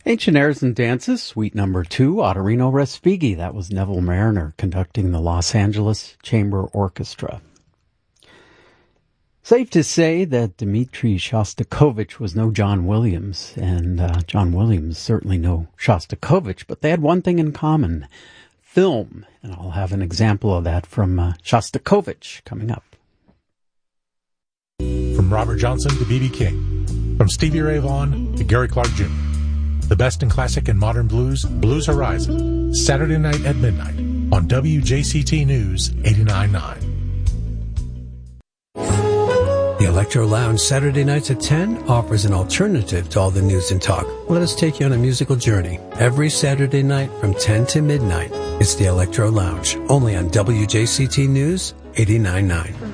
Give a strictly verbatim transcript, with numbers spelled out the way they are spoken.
Ancient Airs and Dances, Suite Number Two, Ottorino Respighi. That was Neville Mariner conducting the Los Angeles Chamber Orchestra. Safe to say that Dmitri Shostakovich was no John Williams, and uh, John Williams certainly no Shostakovich, but they had one thing in common, film. And I'll have an example of that from uh, Shostakovich coming up. From Robert Johnson to B B King, from Stevie Ray Vaughan to Gary Clark Junior The best in classic and modern blues, Blues Horizon, Saturday night at midnight on W J C T News eighty-nine point nine. The Electro Lounge Saturday nights at ten offers an alternative to all the news and talk. Let us take you on a musical journey. Every Saturday night from ten to midnight, it's the Electro Lounge, only on W J C T News eighty-nine point nine.